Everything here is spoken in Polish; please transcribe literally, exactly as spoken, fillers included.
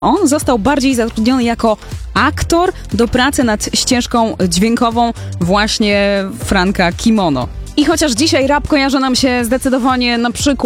On został bardziej zatrudniony jako aktor do pracy nad ścieżką dźwiękową właśnie Franka Kimono. I chociaż dzisiaj rap kojarzy nam się zdecydowanie na przykład